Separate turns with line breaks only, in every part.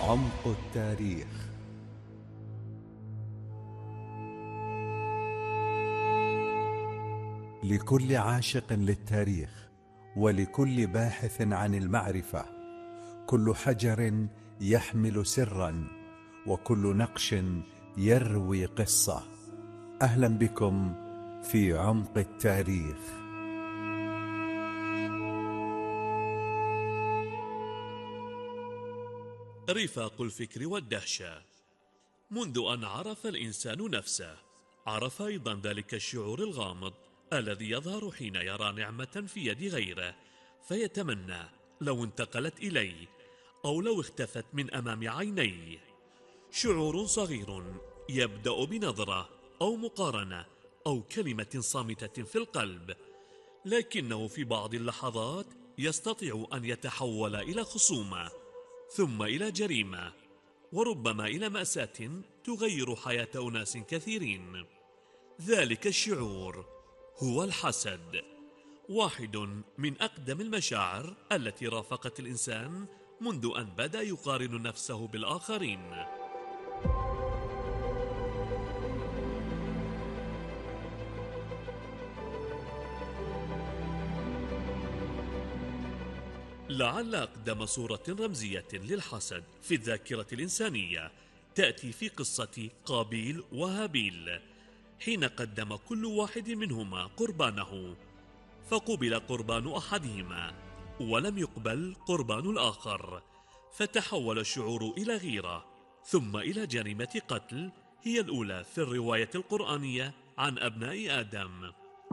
عمق التاريخ. لكل عاشق للتاريخ ولكل باحث عن المعرفة، كل حجر يحمل سرا وكل نقش يروي قصة. أهلا بكم في عمق التاريخ.
رفاق الفكر والدهشة. منذ أن عرف الإنسان نفسه، عرف أيضا ذلك الشعور الغامض الذي يظهر حين يرى نعمة في يد غيره فيتمنى لو انتقلت إليه أو لو اختفت من أمام عينيه. شعور صغير يبدأ بنظرة أو مقارنة أو كلمة صامتة في القلب، لكنه في بعض اللحظات يستطيع أن يتحول إلى خصومة، ثم إلى جريمة، وربما إلى مأساة تغير حياة أناس كثيرين. ذلك الشعور هو الحسد، واحد من أقدم المشاعر التي رافقت الإنسان منذ أن بدأ يقارن نفسه بالآخرين. لعل أقدم صورة رمزية للحسد في الذاكرة الإنسانية تأتي في قصة قابيل وهابيل، حين قدم كل واحد منهما قربانه، فقبل قربان أحدهما ولم يقبل قربان الآخر، فتحول الشعور إلى غيرة ثم إلى جريمة قتل هي الأولى في الرواية القرآنية عن أبناء آدم.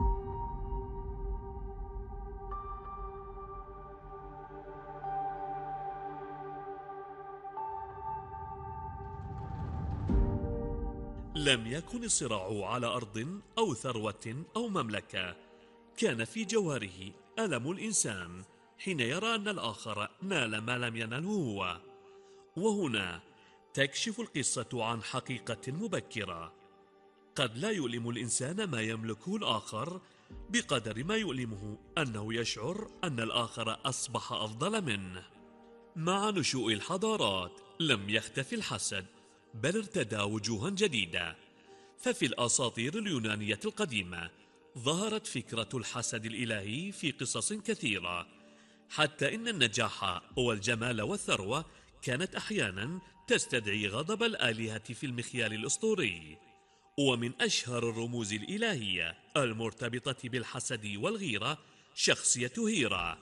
لم يكن الصراع على أرض أو ثروة أو مملكة، كان في جوهره ألم الإنسان حين يرى أن الآخر نال ما لم ينله هو. وهنا تكشف القصة عن حقيقة مبكرة: قد لا يؤلم الإنسان ما يملكه الآخر بقدر ما يؤلمه أنه يشعر أن الآخر أصبح أفضل منه. مع نشوء الحضارات لم يختفي الحسد، بل ارتدى وجوها جديدة. ففي الأساطير اليونانية القديمة ظهرت فكرة الحسد الإلهي في قصص كثيرة، حتى إن النجاح والجمال والثروة كانت أحيانا تستدعي غضب الآلهة في المخيال الأسطوري. ومن أشهر الرموز الإلهية المرتبطة بالحسد والغيرة شخصية هيرا،